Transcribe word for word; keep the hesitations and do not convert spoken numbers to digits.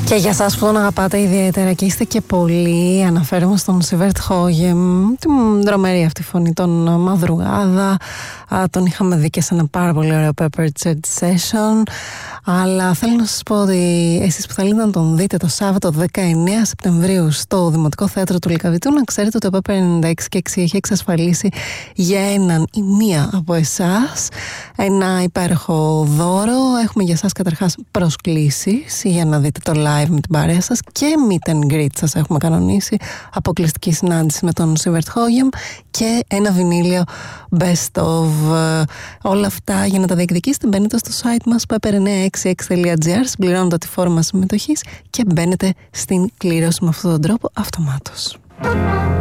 Και για εσάς που τον αγαπάτε ιδιαίτερα και είστε και πολλοί, αναφέρομαι στον Σίβερτ Χόγεμ, την δρομερή αυτή φωνή, τον Μαδρουγάδα. Τον είχαμε δει και σε ένα πάρα πολύ ωραίο Pepper Chat Session. Αλλά θέλω να σας πω ότι εσείς που θέλετε να τον δείτε το Σάββατο δεκαεννέα Σεπτεμβρίου στο Δημοτικό Θέατρο του Λυκαβητού, να ξέρετε ότι το Pepper ενενήντα έξι και έξι έχει εξασφαλίσει για έναν ή μία από εσάς ένα υπέροχο δώρο. Έχουμε για εσάς καταρχάς προσκλήσεις για να δείτε το live με την παρέα σας και meet and greet σας έχουμε κανονίσει, αποκλειστική συνάντηση με τον Σίβερτ Χόγεμ και ένα βινίλιο best of. Όλα αυτά για να τα διεκδικήσετε μπαίνετε στο site μας pepper εννιακόσια εξήντα έξι τελεία gr, συμπληρώνοντα τη φόρμα συμμετοχής και μπαίνετε στην κλήρωση με αυτόν τον τρόπο αυτομάτως.